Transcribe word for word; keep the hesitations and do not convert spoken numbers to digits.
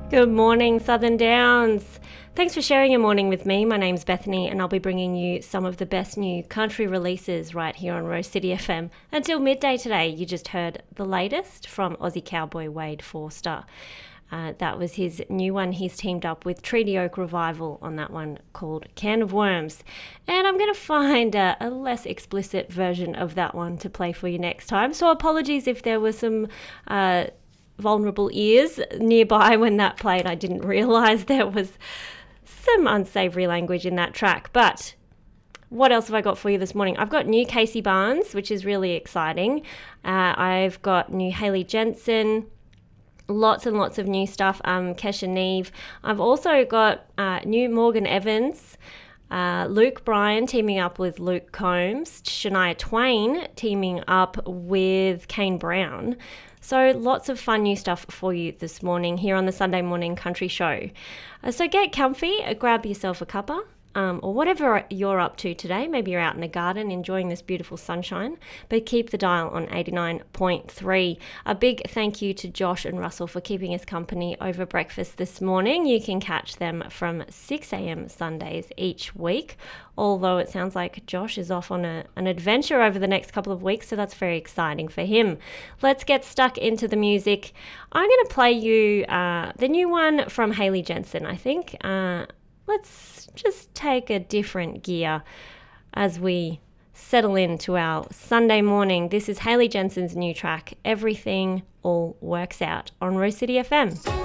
Good morning, Southern Downs. Thanks for sharing your morning with me. My name's Bethany and I'll be bringing you some of the best new country releases right here on Rose City F M. Until midday today, you just heard the latest from Aussie cowboy Wade Forster. Uh, that was his new one. He's teamed up with Treaty Oak Revival on that one called Can of Worms. And I'm going to find a, a less explicit version of that one to play for you next time. So apologies if there was some... Uh, vulnerable ears nearby when that played. I didn't realise there was some unsavoury language in that track. But what else have I got for you this morning? I've got new Casey Barnes, which is really exciting. Uh, I've got new Hayley Jensen, lots and lots of new stuff. Um, Kesha Neve. I've also got uh, new Morgan Evans, Uh, Luke Bryan teaming up with Luke Combs, Shania Twain teaming up with Kane Brown. So lots of fun new stuff for you this morning here on the Sunday Morning Country Show. Uh, so get comfy, uh, grab yourself a cuppa. Um, or whatever you're up to today. Maybe you're out in the garden enjoying this beautiful sunshine, but keep the dial on eighty-nine point three. A big thank you to Josh and Russell for keeping us company over breakfast this morning. You can catch them from six a.m. Sundays each week, although it sounds like Josh is off on a, an adventure over the next couple of weeks, so that's very exciting for him. Let's get stuck into the music. I'm going to play you uh, the new one from Hayley Jensen, I think. Uh, let's just take a different gear as we settle into our Sunday morning. This is Hayley Jensen's new track, Everything All Works Out, on Rose City F M.